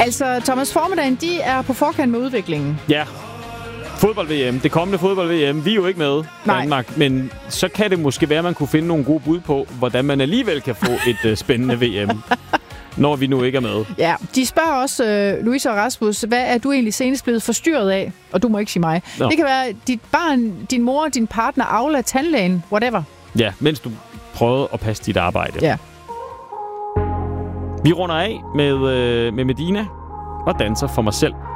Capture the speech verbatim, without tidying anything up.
Altså, Thomas, formiddagen, de er på forkant med udviklingen. Ja. Fodbold-V M. Det kommende fodbold-V M. Vi er jo ikke med, Danmark. Men så kan det måske være, at man kunne finde nogle gode bud på, hvordan man alligevel kan få et uh, spændende V M. Når vi nu ikke er med. Ja, de spørger også, øh, Louise og Rasmus, hvad er du egentlig senest blevet forstyrret af? Og du må ikke sige mig. Nå. Det kan være dit barn, din mor, din partner, Aula, tandlægen, whatever. Ja, mens du prøvede at passe dit arbejde. Ja. Vi runder af med, øh, med Medina og danser for mig selv.